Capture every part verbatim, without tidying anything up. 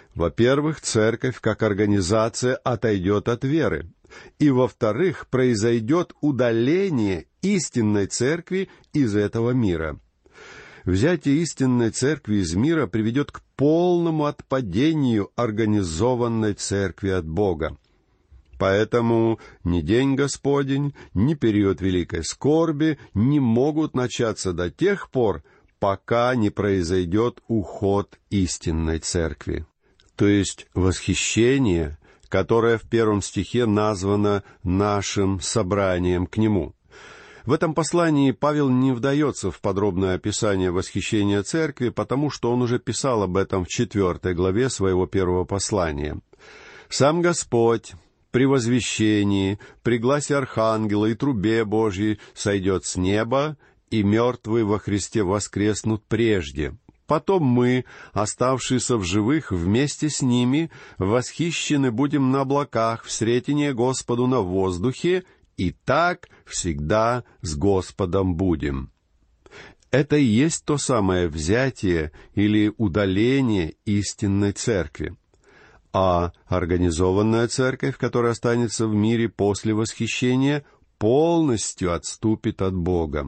Во-первых, церковь как организация отойдет от веры. И, во-вторых, произойдет удаление истинной церкви из этого мира. Взятие истинной церкви из мира приведет к полному отпадению организованной церкви от Бога. Поэтому ни день Господень, ни период великой скорби не могут начаться до тех пор, пока не произойдет уход истинной церкви. То есть восхищение, которое в первом стихе названо нашим собранием к Нему. В этом послании Павел не вдается в подробное описание восхищения церкви, потому что он уже писал об этом в четвертой главе своего первого послания. «Сам Господь при возвещении, при гласе архангела и трубе Божьей сойдет с неба, и мертвые во Христе воскреснут прежде. Потом мы, оставшиеся в живых, вместе с ними восхищены будем на облаках в сретение Господу на воздухе, и так всегда с Господом будем». Это и есть то самое взятие или удаление истинной церкви. А организованная церковь, которая останется в мире после восхищения, полностью отступит от Бога.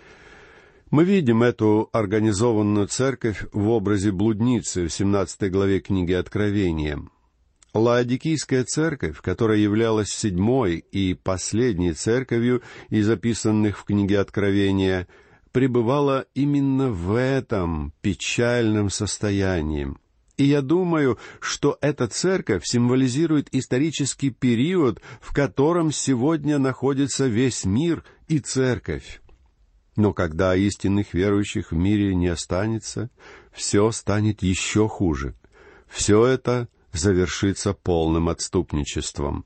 Мы видим эту организованную церковь в образе блудницы в семнадцатой главе книги Откровения. Лаодикийская церковь, которая являлась седьмой и последней церковью из записанных в книге Откровения, пребывала именно в этом печальном состоянии. И я думаю, что эта церковь символизирует исторический период, в котором сегодня находится весь мир и церковь. Но когда истинных верующих в мире не останется, все станет еще хуже. Все это завершится полным отступничеством.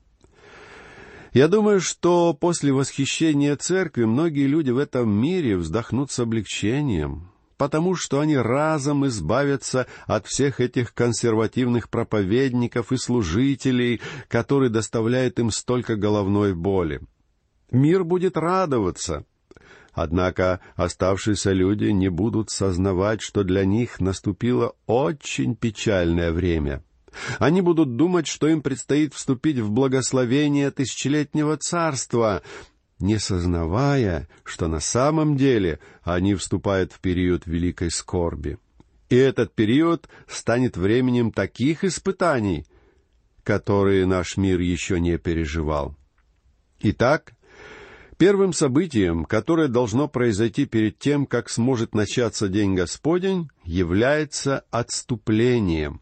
Я думаю, что после восхищения церкви многие люди в этом мире вздохнут с облегчением, потому что они разом избавятся от всех этих консервативных проповедников и служителей, которые доставляют им столько головной боли. Мир будет радоваться. Однако оставшиеся люди не будут сознавать, что для них наступило очень печальное время. Они будут думать, что им предстоит вступить в благословение тысячелетнего царства, не сознавая, что на самом деле они вступают в период великой скорби. И этот период станет временем таких испытаний, которые наш мир еще не переживал. Итак, первым событием, которое должно произойти перед тем, как сможет начаться День Господень, является отступление.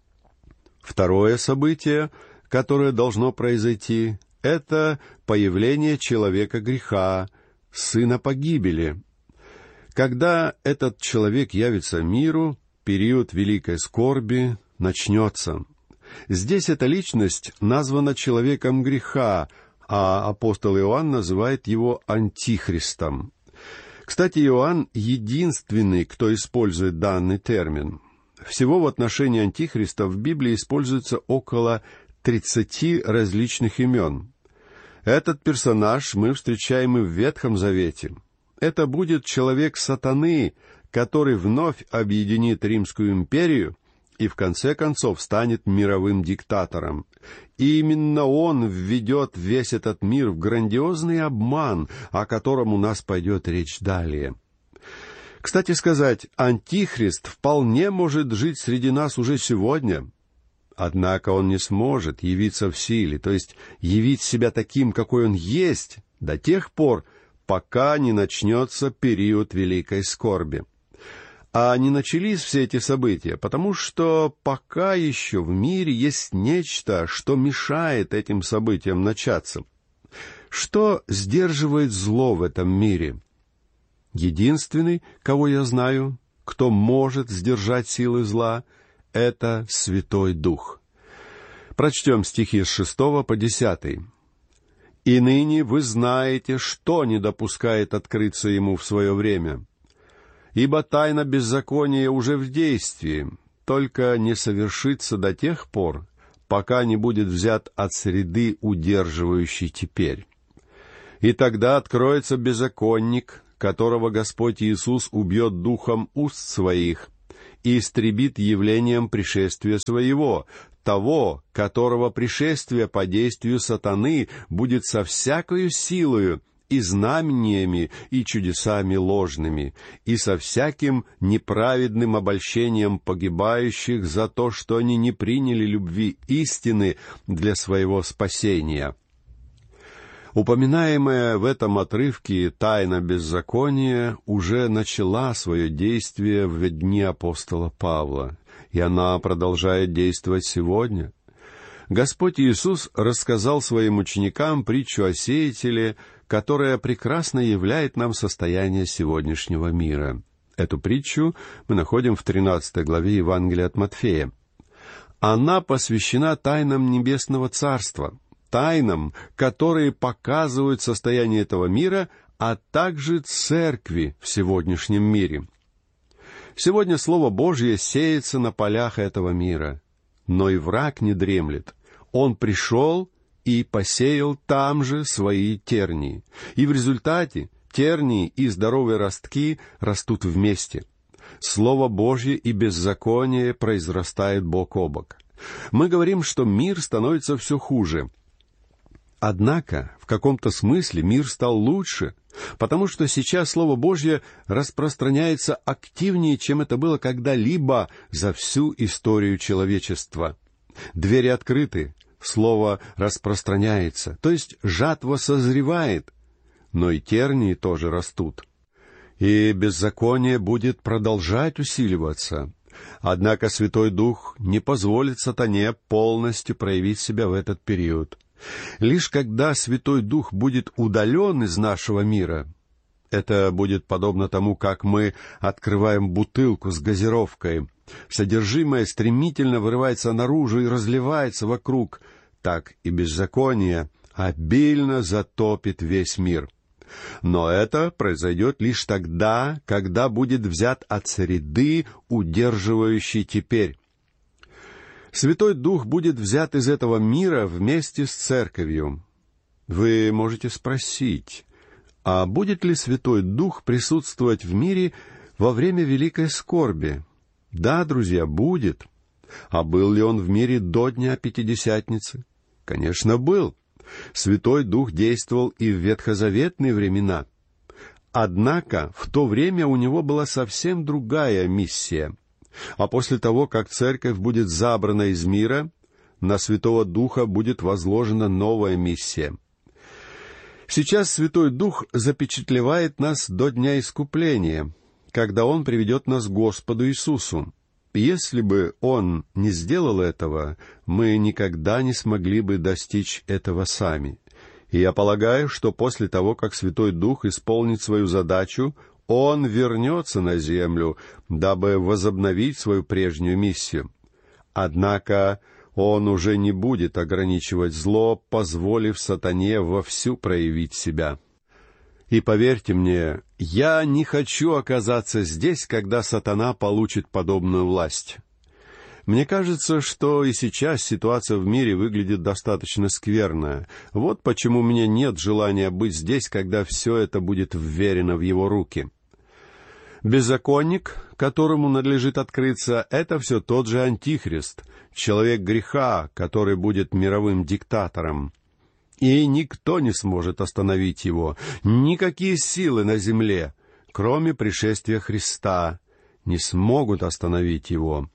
Второе событие, которое должно произойти, это появление человека греха, сына погибели. Когда этот человек явится миру, период великой скорби начнется. Здесь эта личность названа человеком греха, а апостол Иоанн называет его антихристом. Кстати, Иоанн единственный, кто использует данный термин. Всего в отношении антихриста в Библии используется около тридцати различных имен. Этот персонаж мы встречаем и в Ветхом Завете. Это будет человек сатаны, который вновь объединит Римскую империю и в конце концов станет мировым диктатором. И именно он введет весь этот мир в грандиозный обман, о котором у нас пойдет речь далее. Кстати сказать, антихрист вполне может жить среди нас уже сегодня. Однако он не сможет явиться в силе, то есть явить себя таким, какой он есть, до тех пор, пока не начнется период великой скорби. А не начались все эти события, потому что пока еще в мире есть нечто, что мешает этим событиям начаться. Что сдерживает зло в этом мире? Единственный, кого я знаю, кто может сдержать силы зла, это Святой Дух. Прочтем стихи с шестого по десятый. «И ныне вы знаете, что не допускает открыться ему в свое время. Ибо тайна беззакония уже в действии, только не совершится до тех пор, пока не будет взят от среды, удерживающей теперь. И тогда откроется беззаконник, которого Господь Иисус убьет духом уст своих, и истребит явлением пришествия своего, того, которого пришествие по действию сатаны будет со всякою силою, и знамениями, и чудесами ложными, и со всяким неправедным обольщением погибающих за то, что они не приняли любви истины для своего спасения». Упоминаемая в этом отрывке тайна беззакония уже начала свое действие в дни апостола Павла, и она продолжает действовать сегодня. Господь Иисус рассказал своим ученикам притчу о сеятеле, которая прекрасно являет нам состояние сегодняшнего мира. Эту притчу мы находим в тринадцатой главе Евангелия от Матфея. Она посвящена тайнам Небесного Царства, тайнам, которые показывают состояние этого мира, а также церкви в сегодняшнем мире. Сегодня Слово Божье сеется на полях этого мира, но и враг не дремлет. Он пришел и посеял там же свои тернии. И в результате тернии и здоровые ростки растут вместе. Слово Божье и беззаконие произрастают бок о бок. Мы говорим, что мир становится все хуже. Однако, в каком-то смысле мир стал лучше, потому что сейчас Слово Божье распространяется активнее, чем это было когда-либо за всю историю человечества. Двери открыты, Слово распространяется, то есть жатва созревает, но и тернии тоже растут. И беззаконие будет продолжать усиливаться. Однако Святой Дух не позволит сатане полностью проявить себя в этот период. Лишь когда Святой Дух будет удален из нашего мира, это будет подобно тому, как мы открываем бутылку с газировкой. Содержимое стремительно вырывается наружу и разливается вокруг. Так и беззаконие обильно затопит весь мир. Но это произойдет лишь тогда, когда будет взят от среды, удерживающей теперь. Святой Дух будет взят из этого мира вместе с церковью. Вы можете спросить, а будет ли Святой Дух присутствовать в мире во время великой скорби? Да, друзья, будет. А был ли он в мире до Дня Пятидесятницы? Конечно, был. Святой Дух действовал и в ветхозаветные времена. Однако в то время у него была совсем другая миссия. А после того, как церковь будет забрана из мира, на Святого Духа будет возложена новая миссия. Сейчас Святой Дух запечатлевает нас до Дня Искупления, когда Он приведет нас к Господу Иисусу. Если бы Он не сделал этого, мы никогда не смогли бы достичь этого сами. И я полагаю, что после того, как Святой Дух исполнит свою задачу, Он вернется на землю, дабы возобновить свою прежнюю миссию. Однако Он уже не будет ограничивать зло, позволив сатане вовсю проявить себя. И поверьте мне, я не хочу оказаться здесь, когда сатана получит подобную власть. Мне кажется, что и сейчас ситуация в мире выглядит достаточно скверно. Вот почему у меня нет желания быть здесь, когда все это будет вверено в его руки. Беззаконник, которому надлежит открыться, это все тот же Антихрист, человек греха, который будет мировым диктатором. И никто не сможет остановить его, никакие силы на земле, кроме пришествия Христа, не смогут остановить его.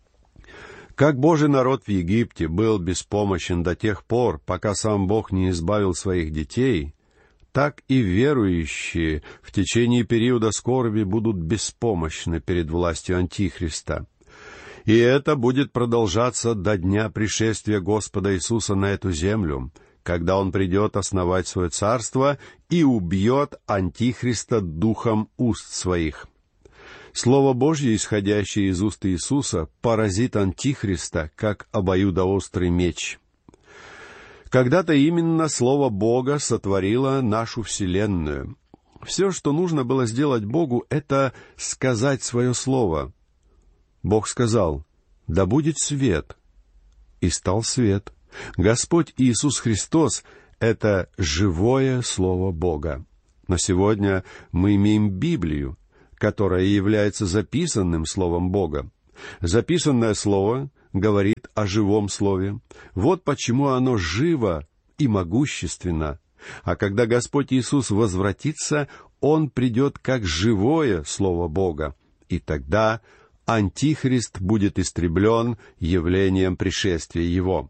Как Божий народ в Египте был беспомощен до тех пор, пока сам Бог не избавил своих детей, так и верующие в течение периода скорби будут беспомощны перед властью Антихриста. И это будет продолжаться до дня пришествия Господа Иисуса на эту землю, когда Он придет основать свое царство и убьет Антихриста духом уст своих. Слово Божье, исходящее из уст Иисуса, поразит Антихриста, как обоюдоострый меч. Когда-то именно Слово Бога сотворило нашу вселенную. Все, что нужно было сделать Богу, это сказать свое слово. Бог сказал: «Да будет свет», и стал свет. Господь Иисус Христос — это живое Слово Бога. Но сегодня мы имеем Библию, которая является записанным Словом Бога. Записанное слово говорит о живом слове. Вот почему оно живо и могущественно. А когда Господь Иисус возвратится, Он придет как живое Слово Бога. И тогда Антихрист будет истреблен явлением пришествия Его.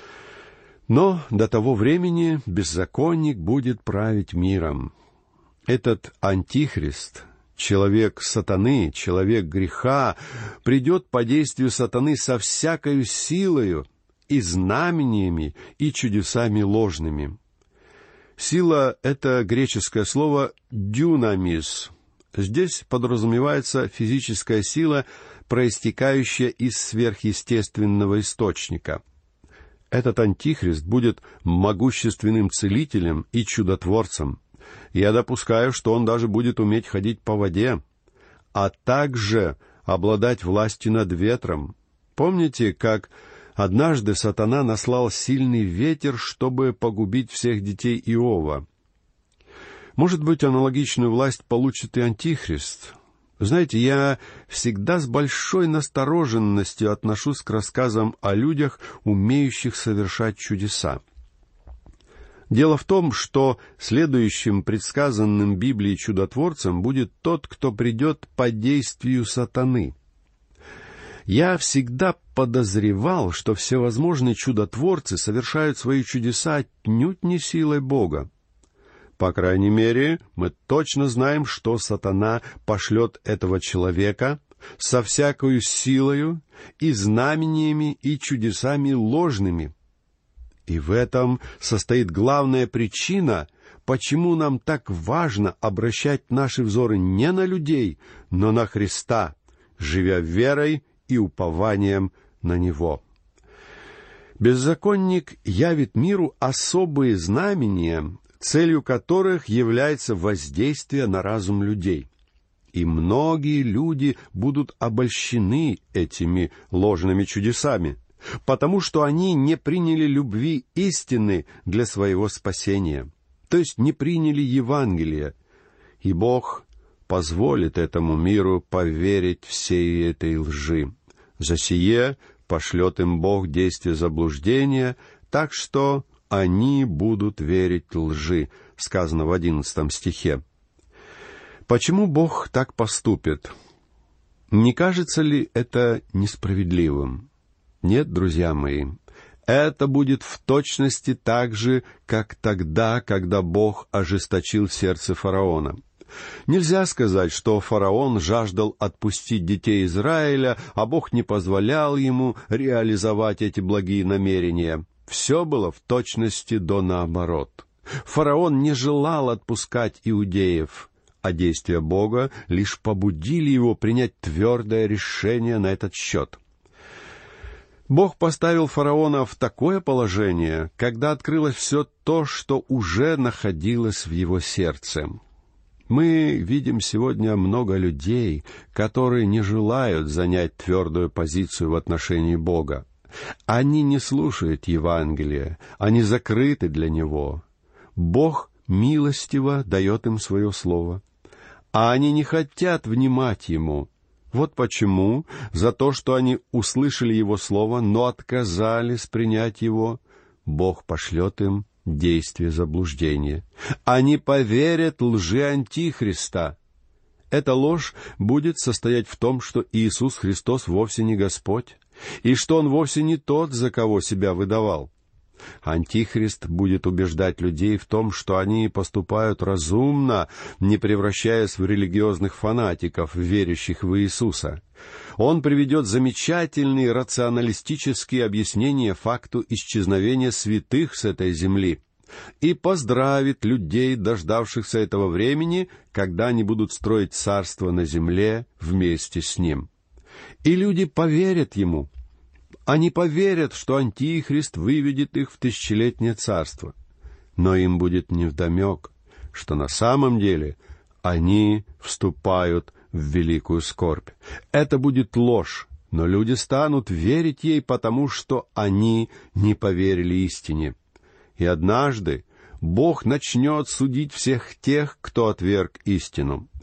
Но до того времени беззаконник будет править миром. Этот Антихрист, человек сатаны, человек греха, придет по действию сатаны со всякою силою и знамениями, и чудесами ложными. Сила — это греческое слово «дюнамис». Здесь подразумевается физическая сила, проистекающая из сверхъестественного источника. Этот Антихрист будет могущественным целителем и чудотворцем. Я допускаю, что он даже будет уметь ходить по воде, а также обладать властью над ветром. Помните, как однажды сатана наслал сильный ветер, чтобы погубить всех детей Иова? Может быть, аналогичную власть получит и Антихрист. Знаете, я всегда с большой настороженностью отношусь к рассказам о людях, умеющих совершать чудеса. Дело в том, что следующим предсказанным Библией чудотворцем будет тот, кто придет по действию сатаны. Я всегда подозревал, что всевозможные чудотворцы совершают свои чудеса отнюдь не силой Бога. По крайней мере, мы точно знаем, что сатана пошлет этого человека со всякою силою и знамениями и чудесами ложными. И в этом состоит главная причина, почему нам так важно обращать наши взоры не на людей, но на Христа, живя верой и упованием на Него. Беззаконник явит миру особые знамения, целью которых является воздействие на разум людей. И многие люди будут обольщены этими ложными чудесами, потому что они не приняли любви истины для своего спасения, то есть не приняли Евангелие, и Бог позволит этому миру поверить всей этой лжи. За сие пошлет им Бог действие заблуждения, так что они будут верить лжи, сказано в одиннадцатом стихе. Почему Бог так поступит? Не кажется ли это несправедливым? Нет, друзья мои, это будет в точности так же, как тогда, когда Бог ожесточил сердце фараона. Нельзя сказать, что фараон жаждал отпустить детей Израиля, а Бог не позволял ему реализовать эти благие намерения. Все было в точности до наоборот. Фараон не желал отпускать иудеев, а действия Бога лишь побудили его принять твердое решение на этот счет. Бог поставил фараона в такое положение, когда открылось все то, что уже находилось в его сердце. Мы видим сегодня много людей, которые не желают занять твердую позицию в отношении Бога. Они не слушают Евангелия, они закрыты для Него. Бог милостиво дает им свое слово, а они не хотят внимать Ему. Вот почему, за то, что они услышали Его слово, но отказались принять Его, Бог пошлет им действие заблуждения. Они поверят лжи Антихриста. Эта ложь будет состоять в том, что Иисус Христос вовсе не Господь, и что Он вовсе не тот, за кого себя выдавал. Антихрист будет убеждать людей в том, что они поступают разумно, не превращаясь в религиозных фанатиков, верящих в Иисуса. Он приведет замечательные рационалистические объяснения факту исчезновения святых с этой земли и поздравит людей, дождавшихся этого времени, когда они будут строить царство на земле вместе с Ним. И люди поверят Ему. Они поверят, что Антихрист выведет их в тысячелетнее царство. Но им будет невдомек, что на самом деле они вступают в великую скорбь. Это будет ложь, но люди станут верить ей, потому что они не поверили истине. И однажды Бог начнет судить всех тех, кто отверг истину.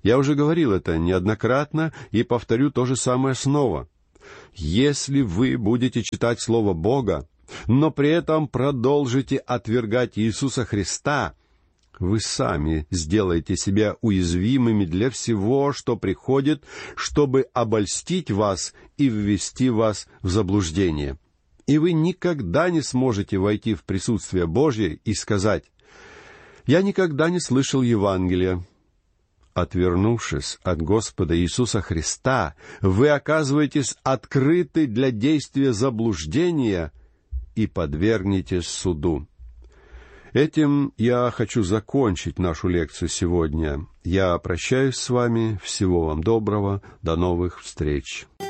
Я уже говорил это неоднократно и повторю то же самое снова. Если вы будете читать Слово Бога, но при этом продолжите отвергать Иисуса Христа, вы сами сделаете себя уязвимыми для всего, что приходит, чтобы обольстить вас и ввести вас в заблуждение. И вы никогда не сможете войти в присутствие Божье и сказать: «Я никогда не слышал Евангелия». Отвернувшись от Господа Иисуса Христа, вы оказываетесь открыты для действия заблуждения и подвергнетесь суду. Этим я хочу закончить нашу лекцию сегодня. Я прощаюсь с вами. Всего вам доброго. До новых встреч.